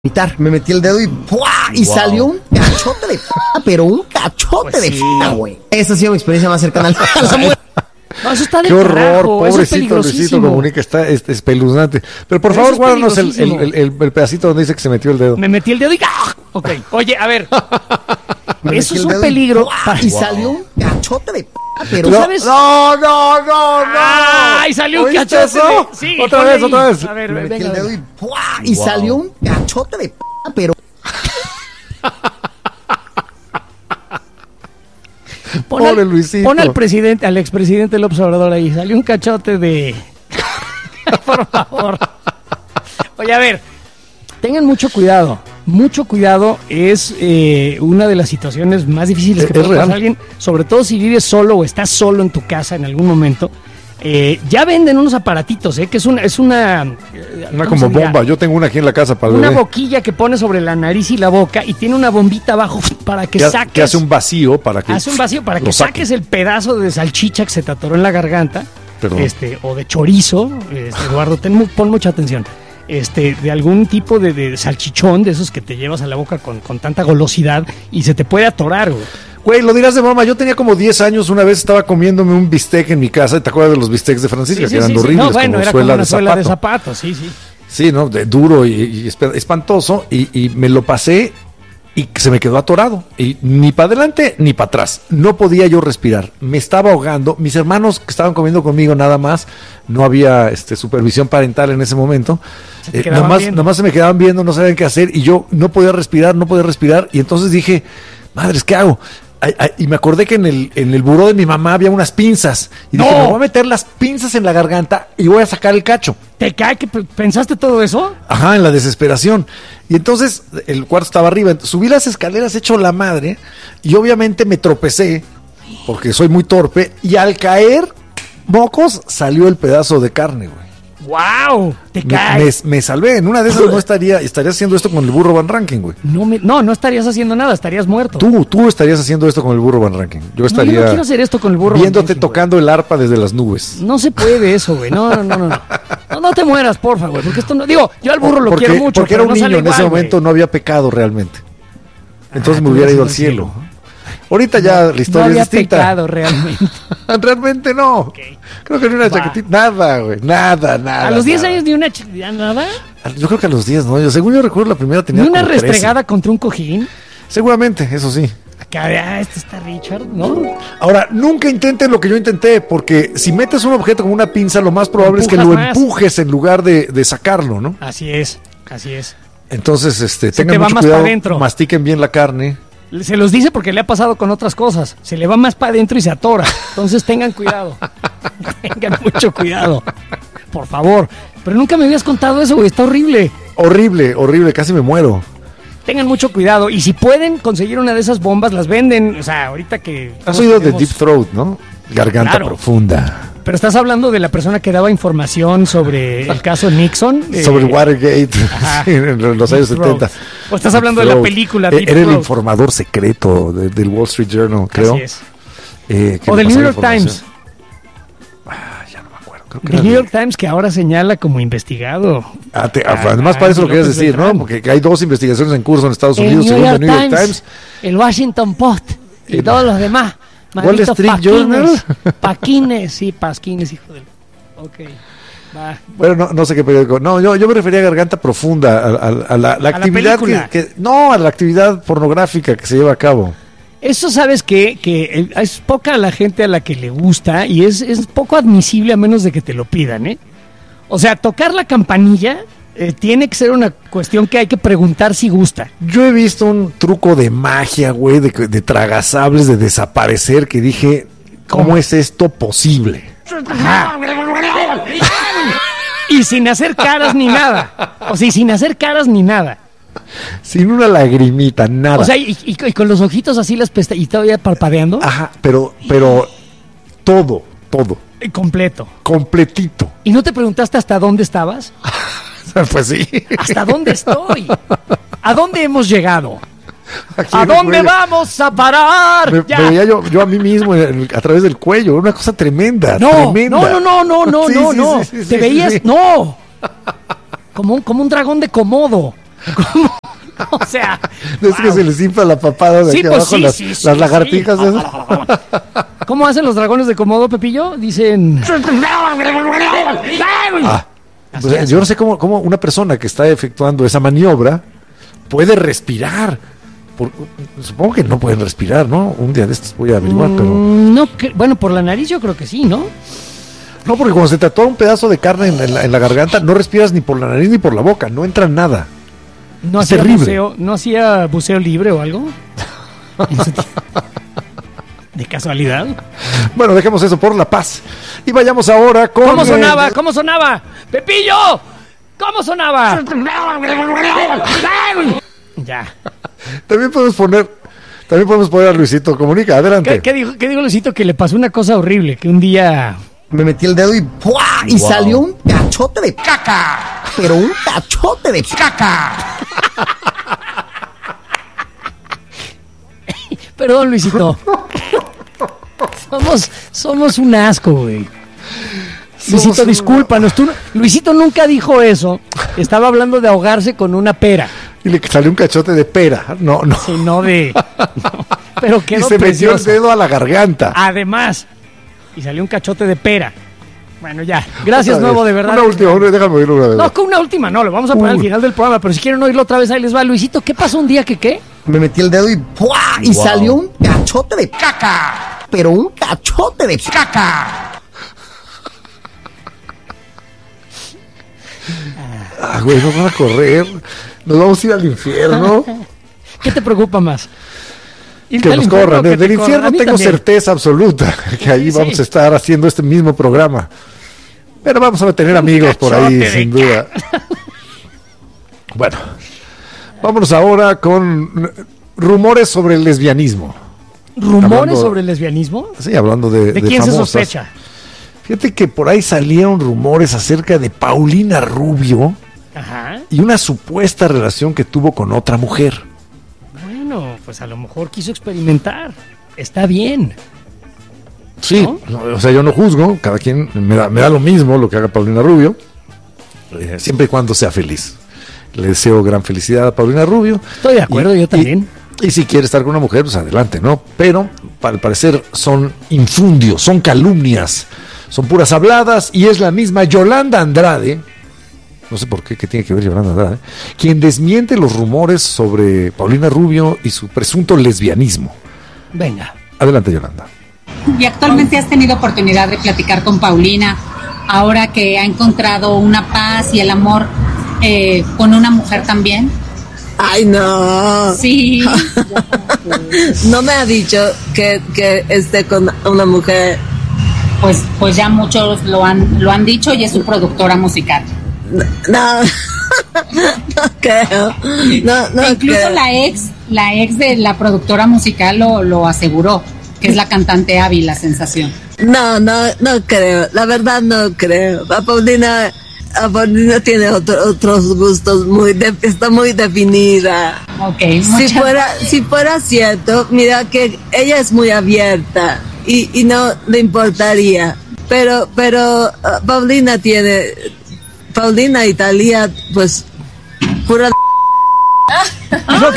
Me metí el dedo y ¡pua! Y salió un cachote de pero un cachote pues de güey. Esa ha sido mi experiencia más cercana a la muerte. No, eso está de qué horror, carajo, pobrecito Luisito Comunica, está espeluznante. Pero por favor, guárdanos el pedacito donde dice que se metió el dedo. Me metí el dedo y ¡ah! Ok, oye, a ver. Eso es un peligro. Y salió un cachote de pero ¿tú sabes? No. ¡Ay, salió un cachote eso? Sí, otra vez. A ver, me metí venga, el dedo y salió un cachote de pero Pobre Luisito. Pon al presidente, al expresidente López Obrador ahí. Salió un cachote de... Por favor. Oye, a ver. Tengan mucho cuidado. Mucho cuidado. Es una de las situaciones más difíciles que puede pasar a alguien. Sobre todo si vives solo o estás solo en tu casa en algún momento. Ya venden unos aparatitos, que es una como bomba. Yo tengo una aquí en la casa para una boquilla que pone sobre la nariz y la boca y tiene una bombita abajo para que saques. Que hace un vacío para que saques el pedazo de salchicha que se te atoró en la garganta. O de chorizo, Eduardo, pon mucha atención. De algún tipo de salchichón de esos que te llevas a la boca con tanta golosidad y se te puede atorar, güey. Güey, lo dirás de broma, yo tenía como 10 años, una vez estaba comiéndome un bistec en mi casa, ¿te acuerdas de los bistecs de Francisca? Que eran horribles, no, bueno, era como una suela de zapato, sí. Sí, ¿no? Duro y espantoso, y me lo pasé y se me quedó atorado, y ni para adelante ni para atrás, no podía yo respirar, me estaba ahogando, mis hermanos que estaban comiendo nada más, no había supervisión parental en ese momento, nomás se me quedaban viendo, no sabían qué hacer, y yo no podía respirar, y entonces dije, madres, ¿qué hago? Y me acordé que en el buró de mi mamá había unas pinzas. Y dije, me voy a meter las pinzas en la garganta y voy a sacar el cacho. ¿Te cae que pensaste todo eso? Ajá, en la desesperación. Y entonces el cuarto estaba arriba. Subí las escaleras hecho la madre y obviamente me tropecé porque soy muy torpe. Y al caer, mocos, salió el pedazo de carne, güey. ¡Wow! Te caes. Me salvé. En una de esas no estaría haciendo esto con el burro Van Rankin, güey. No estarías haciendo nada, estarías muerto. Tú estarías haciendo esto con el burro Van Rankin. Yo estaría. Yo no quiero hacer esto con el burro Van Rankin. Viéndote tocando el arpa desde las nubes. No se puede eso, güey. No te mueras, porfa, güey. Porque esto no. Digo, yo al burro lo quiero mucho. Porque era un niño igual, en ese momento, güey. No había pecado realmente. Entonces me hubiera ido al cielo. Ahorita ya la historia es distinta. No había pecado realmente. Realmente no. Okay. Creo que ni una chaquetita. Nada, güey. Nada. ¿A los 10 años ni una chaquetita? ¿Nada? Yo creo que a los 10, ¿no? Según yo recuerdo, la primera tenía. ¿Ni una restregada contra un cojín? Seguramente, eso sí. Esto está Richard, ¿no? Ahora, nunca intenten lo que yo intenté, porque si metes un objeto con una pinza, lo más probable es que lo empujes en lugar de sacarlo, ¿no? Así es. Entonces, tengan mucho cuidado, mastiquen bien la carne. Se los dice porque le ha pasado con otras cosas. Se le va más para adentro y se atora. Entonces tengan cuidado. Tengan mucho cuidado. Por favor. Pero nunca me habías contado eso, güey. Está horrible. Horrible. Casi me muero. Tengan mucho cuidado. Y si pueden conseguir una de esas bombas, las venden. O sea, ahorita que... Has oído de Deep Throat, ¿no? Garganta profunda. Pero estás hablando de la persona que daba información sobre el caso Nixon. Sobre Watergate, sí, en los años 70. O estás hablando de la película Deep Era Throat. el informador secreto del Wall Street Journal, creo. Así es. O del New York Times. Ya no me acuerdo. Creo que el New York Times, que ahora señala como investigado. Además parece lo que quieres decir, ¿no? Porque hay 2 investigaciones en curso en Estados Unidos, según el New York Times. El Washington Post y todos los demás. Wall Street Journal. Pasquines, hijo de... Ok, va. Bueno, no sé qué periódico. No, yo me refería a garganta profunda, a la actividad a la actividad pornográfica que se lleva a cabo. Eso sabes que es poca la gente a la que le gusta y es poco admisible a menos de que te lo pidan, ¿eh? O sea, tocar la campanilla... tiene que ser una cuestión que hay que preguntar si gusta. Yo he visto un truco de magia, güey, de tragasables, de desaparecer, que dije, ¿cómo es esto posible? Ajá. Y sin hacer caras ni nada. O sea, sin hacer caras ni nada. Sin una lagrimita, nada. O sea, y con los ojitos así las pestañas, y todavía parpadeando. Ajá, pero todo. Completito. ¿Y no te preguntaste hasta dónde estabas? Pues sí. ¿Hasta dónde estoy? ¿A dónde hemos llegado? ¿A dónde vamos a parar? Me veía yo a mí mismo a través del cuello, una cosa tremenda. No. Te veías, no. Como un dragón de Komodo. ¿Cómo? O sea, Es que se les infla la papada de sí, aquí pues abajo, sí, las lagartijas esas. ¿Cómo hacen los dragones de Komodo, Pepillo? Dicen... Pues, yo no sé cómo una persona que está efectuando esa maniobra puede respirar. Supongo que no pueden respirar, ¿no? Un día de estos voy a averiguar, pero... No, bueno, por la nariz yo creo que sí, ¿no? No, porque cuando se te atora un pedazo de carne en la garganta, no respiras ni por la nariz ni por la boca, no entra nada. ¿No Es hacía terrible. buceo, no hacía buceo libre o algo? ¿De casualidad? Bueno, dejemos eso por la paz. Y vayamos ahora con... ¿Cómo sonaba? ¿Cómo sonaba? ¡Pepillo! ¿Cómo sonaba? Ya. También podemos poner a Luisito Comunica, adelante. ¿Qué dijo Luisito? Que le pasó una cosa horrible, que un día... Me metí el dedo y ¡pua! Y salió un cachote de caca. Pero un cachote de caca. Perdón, Luisito. Somos un asco, güey. Luisito, discúlpanos. Luisito nunca dijo eso. Estaba hablando de ahogarse con una pera. Y le salió un cachote de pera. No. Sí, no de... no. Pero Y quedó se metió el precioso. dedo a la garganta. Además. Y salió un cachote de pera. Bueno, ya. Gracias, Otra Nuevo, vez. de verdad. Una última, déjame oírlo una vez. No, con una última no, lo vamos a poner al final del programa. Pero si quieren oírlo otra vez, ahí les va. Luisito, ¿qué pasó un día que qué? Me metí el dedo y ¡pua! Y salió un cachote de caca. Pero un cachote de caca. Güey, nos van a correr. Nos vamos a ir al infierno. ¿Qué te preocupa más? ¿Irte Que al nos infierno corran. o que Del te corran? infierno A mí tengo también. certeza absoluta que ahí Sí. vamos a estar haciendo este mismo programa. Pero vamos a tener amigos por ahí, cachote de sin duda. Bueno, vámonos ahora con rumores sobre el lesbianismo. ¿Rumores Hablando- sobre el lesbianismo? Sí, hablando de ¿De quién se famosas. sospecha? Fíjate que por ahí salieron rumores acerca de Paulina Rubio Ajá. y una supuesta relación que tuvo con otra mujer. Bueno, pues a lo mejor quiso experimentar. Está bien. Sí, o sea, yo no juzgo, cada quien me da lo mismo lo que haga Paulina Rubio, siempre y cuando sea feliz. Le deseo gran felicidad a Paulina Rubio. Estoy de acuerdo, yo también. Y si quiere estar con una mujer, pues adelante, ¿no? Pero, al parecer, son infundios, son calumnias, son puras habladas, y es la misma Yolanda Andrade, no sé por qué, ¿qué tiene que ver Yolanda Andrade? Quien desmiente los rumores sobre Paulina Rubio y su presunto lesbianismo. Venga. Adelante, Yolanda. ¿Y actualmente has tenido oportunidad de platicar con Paulina, ahora que ha encontrado una paz y el amor con una mujer también? Ay, no. Sí. No me ha dicho que esté con una mujer. Pues ya muchos lo han dicho y es su productora musical. No, no creo. No Incluso creo. la ex de la productora musical lo aseguró, que es la cantante Ávila Sensación. No creo. La verdad no creo. A Paulina tiene otros gustos está muy definida. Ok, Si fuera cierto, mira que ella es muy abierta y no le importaría. Pero Paulina y Thalía, pues pura. Ok,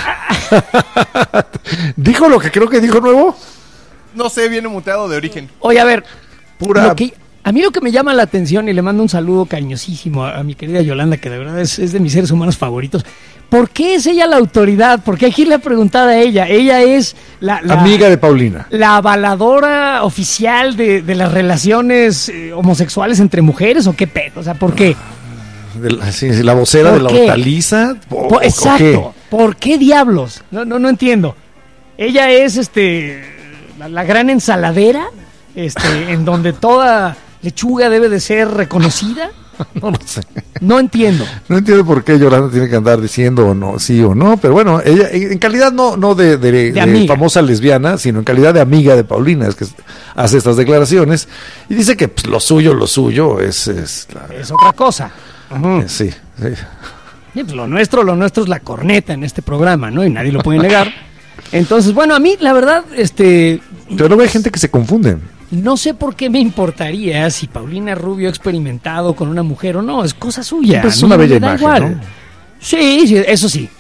¿Dijo lo que creo que dijo Nuevo? No sé, viene muteado de origen. oye, a ver. Pura... A mí lo que me llama la atención, y le mando un saludo cariñosísimo a mi querida Yolanda, que de verdad es de mis seres humanos favoritos. ¿Por qué es ella la autoridad? Porque hay que irle a preguntar a ella. Ella es la Amiga de Paulina. la avaladora oficial de las relaciones homosexuales entre mujeres, ¿o qué pedo? O sea, ¿por qué? Sí, la vocera de ¿Por la qué? hortaliza. Exacto. ¿Por qué diablos? No entiendo. Ella es la gran ensaladera, en donde toda lechuga debe de ser reconocida. No lo sé. No entiendo. No entiendo por qué Yolanda tiene que andar diciendo o no, sí o no, pero bueno, ella en calidad no de amiga. famosa lesbiana, sino en calidad de amiga de Paulina, es que hace estas declaraciones y dice que pues, lo suyo es Es otra cosa. sí. Y, pues, lo nuestro es la corneta en este programa, ¿no? Y nadie lo puede negar. Entonces, bueno, a mí, la verdad, Pero no hay gente que se confunde. no sé por qué me importaría si Paulina Rubio ha experimentado con una mujer o no. Es cosa suya. Pues es A mí una bella me da imagen, igual. ¿no? Sí, sí, eso sí.